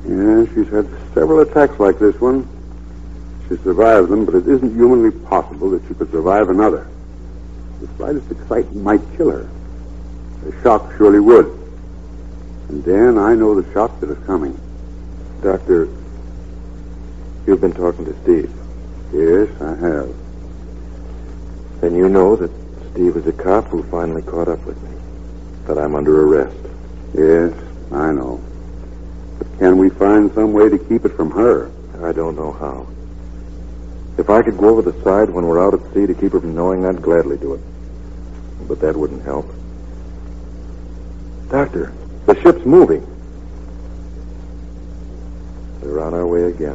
Yeah, she's had several attacks like this one. She survived them, but it isn't humanly possible that she could survive another. The slightest excitement might kill her. The shock surely would. And, Dan, I know the shock that is coming. Doctor, you've been talking to Steve. Yes, I have. And you know that Steve is a cop who finally caught up with me. That I'm under arrest. Yes, I know. But can we find some way to keep it from her? I don't know how. If I could go over the side when we're out at sea to keep her from knowing, I'd gladly do it. But that wouldn't help. Doctor, the ship's moving. We're on our way again.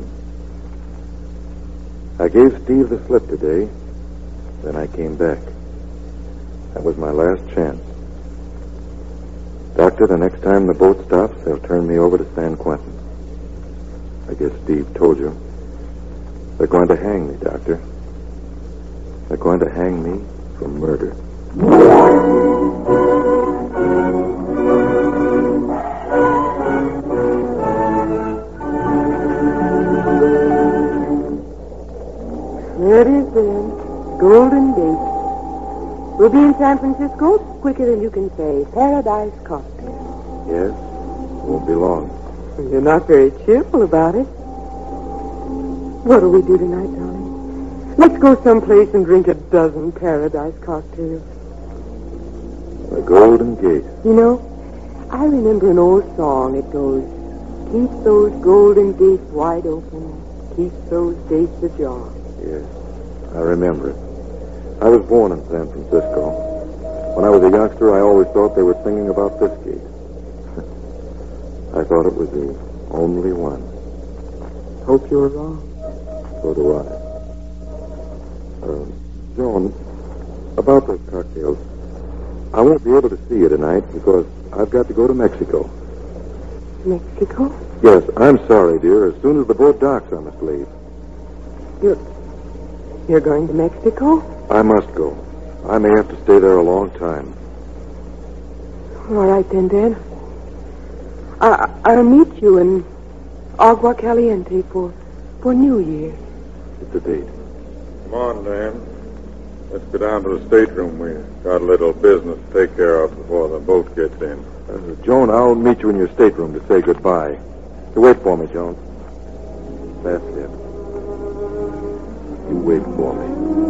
I gave Steve the slip today. Then I came back. That was my last chance. Doctor, the next time the boat stops, they'll turn me over to San Quentin. I guess Steve told you. They're going to hang me, Doctor. They're going to hang me for murder. There it is, then. Golden Gate. We'll be in San Francisco quicker than you can say. Paradise Cocktail. Yes? Won't be long. You're not very cheerful about it. What'll we do tonight, darling? Let's go someplace and drink a dozen Paradise Cocktails. The Golden Gate. You know, I remember an old song. It goes, keep those golden gates wide open. Keep those gates ajar. Yes, I remember it. I was born in San Francisco. When I was a youngster, I always thought they were singing about this gate. I thought it was the only one. Hope you're wrong. So do I. Joan, about those cocktails, I won't be able to see you tonight because I've got to go to Mexico. Mexico? Yes, I'm sorry, dear. As soon as the boat docks, I must leave. You're going to Mexico? I must go. I may have to stay there a long time. All right, then, Dan. I'll meet you in Agua Caliente for New Year's. It's a date. Come on, Dan. Let's go down to the stateroom. We got a little business to take care of before the boat gets in. Joan, I'll meet you in your stateroom to say goodbye. You wait for me, Joan. That's it. You wait for me.